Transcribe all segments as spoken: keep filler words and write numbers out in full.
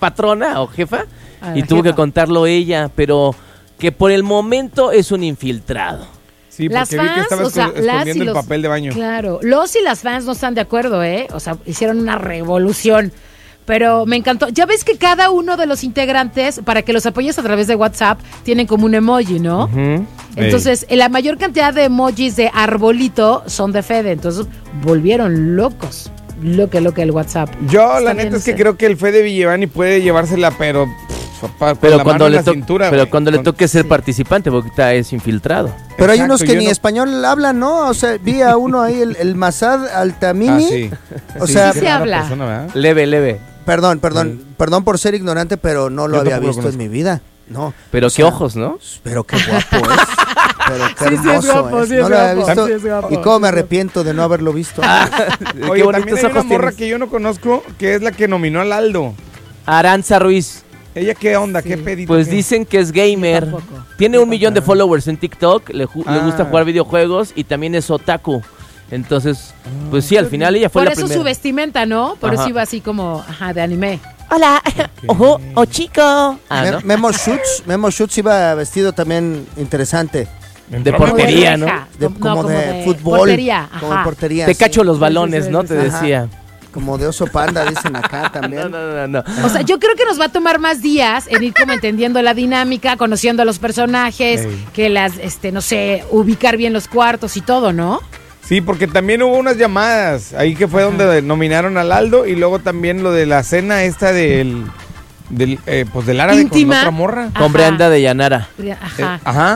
patrona o jefa A y la tuvo jefa. que contarlo ella, pero que por el momento es un infiltrado. Sí, porque Las vi que fans, estaba o sea, esco- las y escondiendo los- el papel de baño. Claro, los y las fans no están de acuerdo, ¿eh? O sea, hicieron una revolución. Pero me encantó. Ya ves que cada uno de los integrantes, para que los apoyes a través de WhatsApp, tienen como un emoji, ¿no? Ujú. Entonces, la mayor cantidad de emojis de arbolito son de Fede. Entonces, volvieron locos. Lo que, lo que el WhatsApp. Yo, Está la bien, neta es que sí. creo que el Fede Villevani puede llevársela, pero... pff, pa- con Pero la cuando mano en le la to- cintura, pero güey. cuando le Con- toque ser Sí. participante, porque ahorita es infiltrado. Pero hay Exacto, unos que yo ni no- español hablan, ¿no? O sea, vi a uno ahí, el, el Masad Altamini. Ah, sí. O Sí, sea, qué Sí rara habla. persona, ¿verdad? Leve, leve. Perdón, perdón, perdón por ser ignorante, pero no lo Yo había tampoco lo visto en conozco. mi vida. No. Pero O qué sea, os, ¿no? Pero qué guapo es. Pero qué Sí, sí es hermoso guapo, es. sí No es lo había guapo, visto. sí es guapo, Y sí cómo es me guapo. arrepiento de no haberlo visto. Qué Oye, bonitos también hay una ojos morra tienes. que yo no conozco, que es la que nominó al Aldo. Aranza Ruiz. ¿Ella qué onda? Sí. ¿Qué pedito? Pues qué? dicen que es gamer. Yo tampoco. Tiene un millón de followers en TikTok. Le, ju- le Ah. gusta jugar videojuegos y también es otaku. Entonces, pues sí, al final ella fue Por la eso primera. su vestimenta, ¿no? Por Ajá. eso iba así como, ajá, de anime. Hola, ojo, o chico. Ah, Me- ¿no? Memo Schutz, Memo Schutz iba vestido también interesante. De Entró- portería, ¿no? reja, De, no, como, de, fútbol. Portería, Como ajá. portería. Te sí. cacho los Sí, balones, sí, ¿no? sí, Te sí. decía. Como de oso panda, dicen acá también. No, no, no, no. O sea, yo creo que nos va a tomar más días en ir como entendiendo la dinámica, conociendo a los personajes, Ey. que las, este, no sé, ubicar bien los cuartos y todo, ¿no? Sí, porque también hubo unas llamadas. Ahí que fue donde nominaron al Aldo. Y luego también lo de la cena esta del... del eh, pues del árabe Íntima. con otra morra. Ajá. Con Brenda de Yanara. Ajá. Eh, ajá.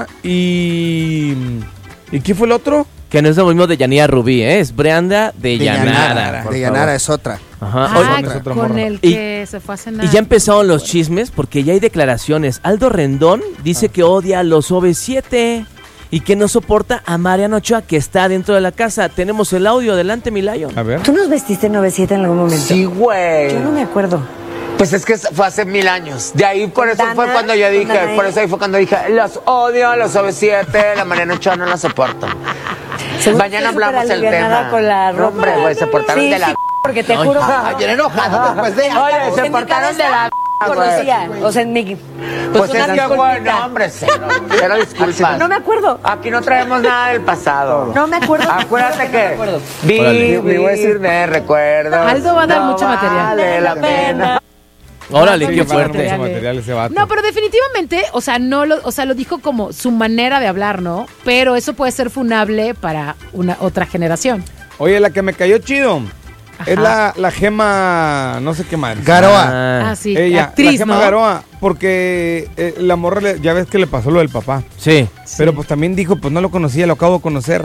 Y... ¿Y quién fue el otro? Que no es lo mismo de Yanira Rubí, ¿eh? Es Brenda de, De Yanara. Yanara. por De favor. Yanara es otra. Ajá. Ah, Oye, es otra con morra. el Y- que se fue a cenar. y ya empezaron los chismes porque ya hay declaraciones. Aldo Rendón dice que odia a los O V siete y que no soporta a Mariano Ochoa, que está dentro de la casa. Tenemos el audio. Adelante, mi Lion. A ver. ¿Tú nos vestiste en noventa y siete en algún momento? Sí, güey. Yo no me acuerdo. Pues es que fue hace mil años. De ahí, por eso Dana, fue cuando yo con dije, Danae. por eso ahí fue cuando dije, los odio, los O V siete, la Mariana Ochoa no la soporto. Seguro Mañana estoy súper hablamos del alivianada tema. con la No, ropa. hombre, güey, se portaron Sí, de la sí, porque te juro que... Ayer enojado después de... Oye, se En mi portaron de cabeza la... conocía, o sea, en mi... Pues una es que, disculpita. bueno, hombre, cero, cero disculpas. No me acuerdo. Aquí no traemos nada del pasado. No me acuerdo. Acuérdate No me acuerdo. que Órale. vivir de recuerdos. Aldo va a dar no mucho material. Vale la pena. Órale, Sí, qué mucho va a dar fuerte. mucho material ese vato. No, pero definitivamente, o sea, no lo, o sea, lo dijo como su manera de hablar, ¿no? Pero eso puede ser funable para una otra generación. Oye, la que me cayó chido Ajá. es la, la Gema, no sé qué más. Garoa. Ah, Ah, sí, Ella, actriz, la Gema ¿no? Garoa, porque eh, la morra, le- ya ves que le pasó lo del papá. sí. Pero pues también dijo, pues no lo conocía, lo acabo de conocer.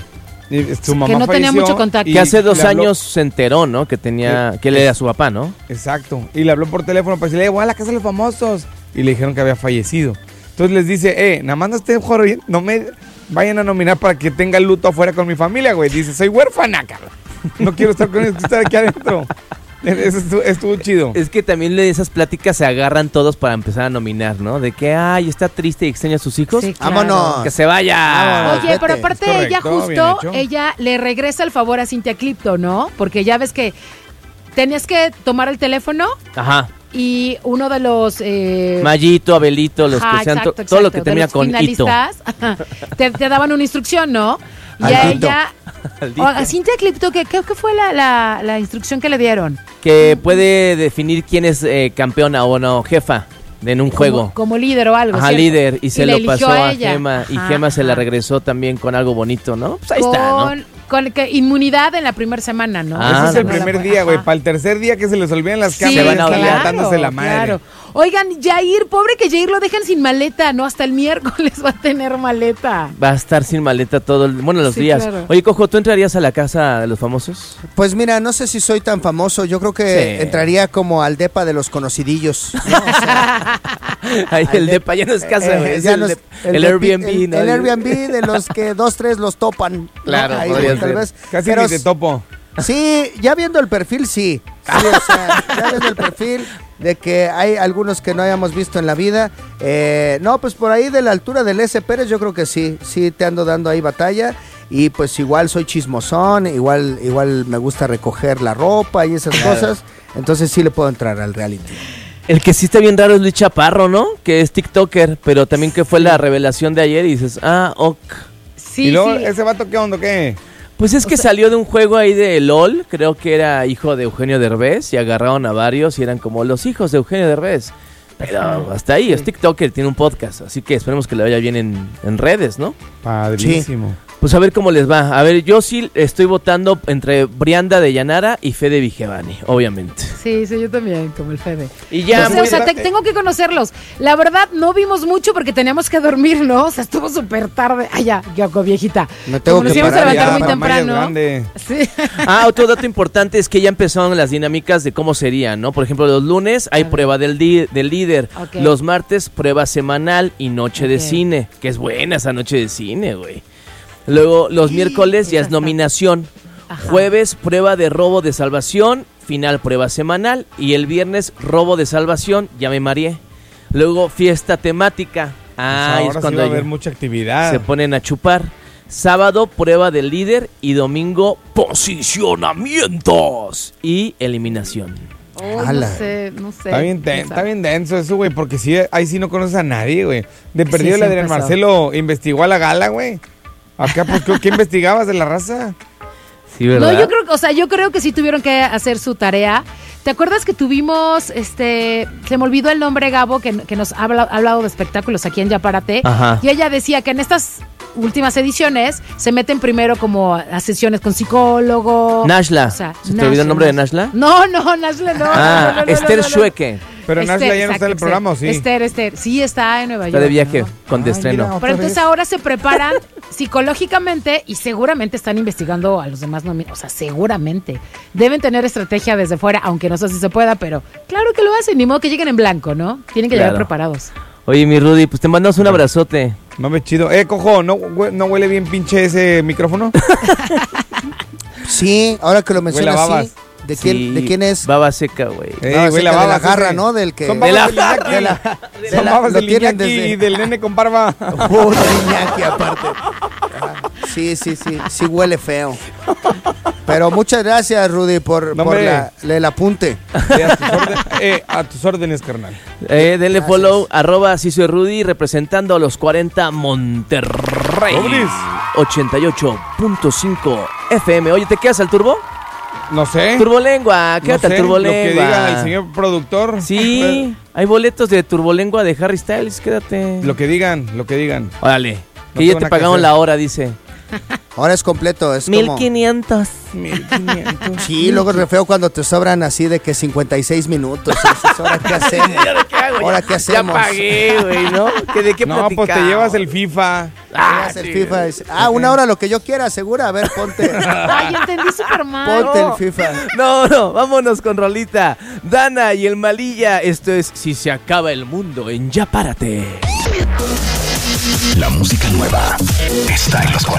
Y, eh, su mamá no tenía falleció mucho contacto. y Que hace dos le habló- años se enteró, ¿no? Que tenía, Eh, que él era su papá, ¿no? Exacto. Y le habló por teléfono para decirle, eh, voy a la casa de los famosos. Y le dijeron que había fallecido. Entonces les dice, eh, nada más no estén jodiendo, no me vayan a nominar para que tenga el luto afuera con mi familia, güey. Dice, soy huérfana, cabrón. No quiero estar con ellos, quiero estar aquí adentro. Eso estuvo, estuvo chido. Es que también de esas pláticas se agarran todos para empezar a nominar, ¿no? De que, ay, está triste y extraña a sus hijos. Sí, claro. Vámonos. Que se vaya. Vámonos. Oye, pero vete. aparte Es correcto, ella justo, bien hecho. ella le regresa el favor a Cintia Clipto, ¿no? Porque ya ves que tenías que tomar el teléfono Ajá. y uno de los... Eh, Mayito, Abelito, los ajá, que sean, exacto, to- todo lo que exacto, termina de los con hito. finalistas, ajá, te, te daban una instrucción, ¿no? Y a Aldito. ella... Aldito. o a Cintia Clipto, ¿qué, qué, qué fue la, la, la instrucción que le dieron? Que puede definir quién es eh, campeona o no, jefa en un juego. Como, como líder o algo, Ajá, ¿cierto? líder. Y se le lo eligió pasó a, ella. Gema. Y Ajá, Gema se la ajá. regresó también con algo bonito, ¿no? Pues ahí con, está, ¿no? Con que inmunidad en la primera semana, ¿no? Ah, Ese es el no la primer fue- día, güey. ajá. Para el tercer día que se les olvidan las Sí, cámaras, Se van a están olvidar. levantándose la madre. claro. Oigan, Jair, pobre que Jair lo dejan sin maleta, ¿no? Hasta el miércoles va a tener maleta. Va a estar sin maleta todo el, bueno, los Sí, días. claro. Oye, Cojo, ¿tú entrarías a la casa de los famosos? Pues mira, no sé si soy tan famoso. Yo creo que Sí. entraría como al depa de los conocidillos. ¿no? O sea, Ahí Ay, el de- depa ya no es casa, eh, güey, es ya el, no de- es- el depi- Airbnb, El, ¿no? el Airbnb de los que dos, tres los topan. ¿no? Claro, Ahí, podría tal ser. vez. Casi Pero ni te topo. sí, ya viendo el perfil, sí. Sí, o sea, ya viendo el perfil de que hay algunos que no hayamos visto en la vida. Eh, no, pues por ahí de la altura del S. Pérez, yo creo que sí. Sí, te ando dando ahí batalla. Y pues igual soy chismosón, igual, igual me gusta recoger la ropa y esas cosas. Entonces sí le puedo entrar al reality. El que sí está bien raro es Luis Chaparro, ¿no? Que es TikToker, pero también que fue la revelación de ayer y dices, ah, ok. Sí, ¿Y luego sí. ese vato qué onda, qué? Pues es que sea- salió de un juego ahí de LOL, creo que era hijo de Eugenio Derbez, y agarraron a varios y eran como los hijos de Eugenio Derbez. Pero hasta ahí, es TikToker, tiene un podcast, así que esperemos que le vaya bien en, en redes, ¿no? Padrísimo. Pues a ver cómo les va. A ver, yo sí estoy votando entre Brianda de Llanara y Fede Vigevani, obviamente. Sí, sí, yo también, como el Fede. Y ya, No sé, muy o sea, ra- te- tengo que conocerlos. La verdad, no vimos mucho porque teníamos que dormir, ¿no? O sea, estuvo súper tarde. Ay, ya, Yoko, viejita. Me tengo Como nos que íbamos a parar levantar ya, muy para Maya es temprano. grande. Sí. Ah, otro dato importante es que ya empezaron las dinámicas de cómo serían, ¿no? Por ejemplo, los lunes hay prueba del, di- del líder, Ok. los martes prueba semanal y noche de Ok. cine, que es buena esa noche de cine, güey. Luego los Sí, miércoles ya esa es está. nominación, Ajá. jueves prueba de robo de salvación, final prueba semanal y el viernes robo de salvación, ya me mareé. Luego fiesta temática, ah, Pues es ahora sí cuando va a ya haber mucha actividad. se ponen a chupar. Sábado, prueba del líder y domingo, posicionamientos y eliminación. Ay, no Ala. sé, no sé. Está bien, den- está bien denso eso, güey, porque sí, ahí sí no conoces a nadie, güey. De perdido sí el Adrián empezó. Marcelo investigó a la gala, güey. Acá, pues, ¿qué, qué investigabas de la raza? Sí, No, ¿verdad? yo creo que, o sea, yo creo que sí tuvieron que hacer su tarea. ¿Te acuerdas que tuvimos, este, se me olvidó el nombre, Gabo, que, que nos ha habla- ha hablado de espectáculos aquí en Yaparate? Ajá. Y ella decía que en estas últimas ediciones se meten primero como a sesiones con psicólogo. Nashla. O sea, ¿Se te olvidó el nombre de Nashla? No, no, Nashla no. Ah, no, no, no, Esther no, no, no. Schueke. Pero Esther, Nashla ya no está en exacto, el programa, ¿o sí? Esther, Esther, sí está en Nueva Está York. de viaje ¿no? con de Ay, estreno. mira. Pero Otra entonces vez. ahora se preparan psicológicamente y seguramente están investigando a los demás nominados. O sea, seguramente. Deben tener estrategia desde fuera, aunque no sé si se pueda, pero claro que lo hacen. Ni modo que lleguen en blanco, ¿no? Tienen que Claro. llegar preparados. Oye, mi Rudy, pues te mandamos un abrazote. No me chido. Eh, cojo, ¿no, hue- ¿no huele bien pinche ese micrófono? Sí, ahora que lo mencionas, Huele a babas. sí. ¿De quién, Sí, ¿De quién es? Baba seca, güey. Eh, Baba huele a seca de la babas garra, ese. ¿no? Del que... Son De babas la del jarra. Iñaki. de la- de Son la- babas lo del tienen Iñaki desde- y del nene con barba. Oh, de Iñaki, aparte. Ajá. Sí, sí, sí, sí huele feo. Pero muchas gracias, Rudy, por, No, por hombre. la- el apunte. Eh, a, tus orden- eh, a tus órdenes, carnal. Eh, denle Gracias. follow, arroba si soy Rudy, representando a los cuarenta Monterrey. Sobres. ochenta y ocho punto cinco F M. Oye, ¿te quedas al turbo? No sé. Turbolengua, No quédate sé, al lo que turbolengua. diga el señor productor. Sí, hay boletos de turbolengua de Harry Styles, quédate. Lo que digan, lo que digan. Órale, No que ya tengo te nada que pagaron hacer. la hora, dice. Ahora es completo, es mil como... quinientos. mil quinientos. Sí, luego es re feo cuando te sobran así de que cincuenta y seis minutos. Dices, ¿ahora qué hacemos? ¿Ahora qué hacemos? Ya pagué, güey, ¿no? ¿Que ¿De qué No, pues te platicamos? llevas el FIFA. Ah, Llevas el sí. FIFA. dice, ah, una hora lo que yo quiera, segura. A ver, ponte, Ay, entendí súper mal. ponte el FIFA. No, no, vámonos con Rolita. Dana y el Malilla. Esto es Si se acaba el mundo en Ya Párate. La música nueva está en los cuarenta.